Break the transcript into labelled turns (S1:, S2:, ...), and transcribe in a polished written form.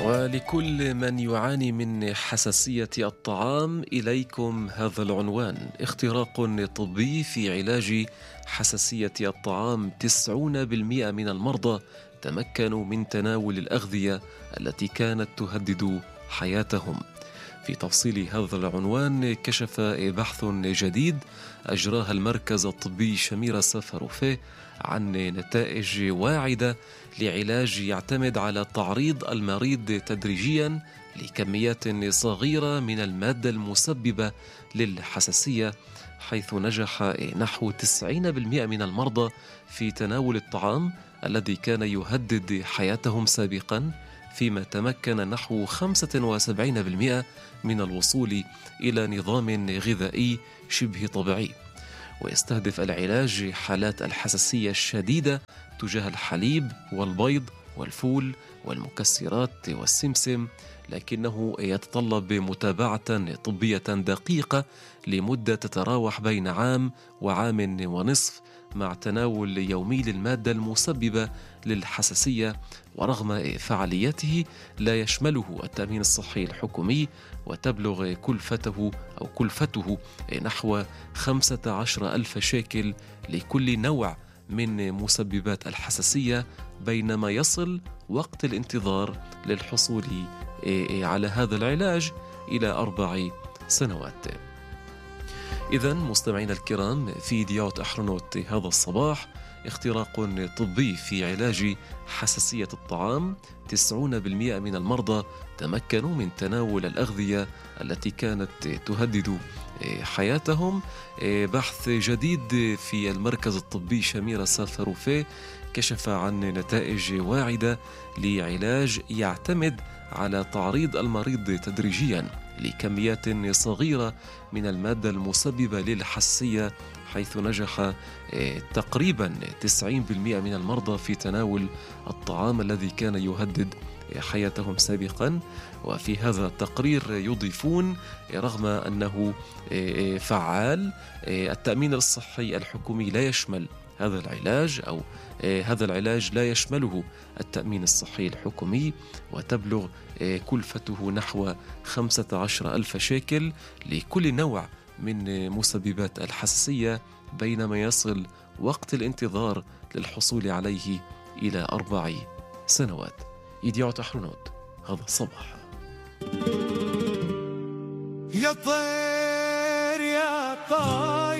S1: ولكل من يعاني من حساسية الطعام إليكم هذا العنوان: اختراق طبي في علاج حساسية الطعام. 90% من المرضى تمكنوا من تناول الأغذية التي كانت تهدد حياتهم. في تفصيل هذا العنوان كشف بحث جديد أجراه المركز الطبي شميرة سفاروفيه عن نتائج واعدة لعلاج يعتمد على تعريض المريض تدريجيا لكميات صغيرة من المادة المسببة للحساسية، حيث نجح نحو 90% من المرضى في تناول الطعام الذي كان يهدد حياتهم سابقا، فيما تمكن نحو 75% من الوصول إلى نظام غذائي شبه طبيعي. ويستهدف العلاج حالات الحساسية الشديدة تجاه الحليب والبيض والفول والمكسرات والسمسم، لكنه يتطلب متابعة طبية دقيقة لمدة تتراوح بين عام وعام ونصف، مع تناول يومي للمادة المسببة للحساسية. ورغم فعاليته لا يشمله التأمين الصحي الحكومي، وتبلغ كلفته نحو 15,000 شيكل لكل نوع من مسببات الحساسية، بينما يصل وقت الانتظار للحصول على هذا العلاج إلى 4 سنوات. إذن مستمعينا الكرام، في ديوت أحرنوت هذا الصباح: اختراق طبي في علاج حساسية الطعام. 90% من المرضى تمكنوا من تناول الأغذية التي كانت تهدد حياتهم. بحث جديد في المركز الطبي شميرة سفاروفيه كشف عن نتائج واعدة لعلاج يعتمد على تعريض المريض تدريجيا لكميات صغيرة من المادة المسببة للحساسية، حيث نجح تقريبا 90% من المرضى في تناول الطعام الذي كان يهدد حياتهم سابقا. وفي هذا التقرير يضيفون: رغم أنه فعال، التأمين الصحي الحكومي لا يشمل هذا العلاج، أو هذا العلاج لا يشمله التأمين الصحي الحكومي، وتبلغ كلفته نحو 15,000 شيكل لكل نوع من مسببات الحساسية، بينما يصل وقت الانتظار للحصول عليه إلى 4 سنوات. يديوت أحرنوت هذا الصباح.
S2: يا طير يا طير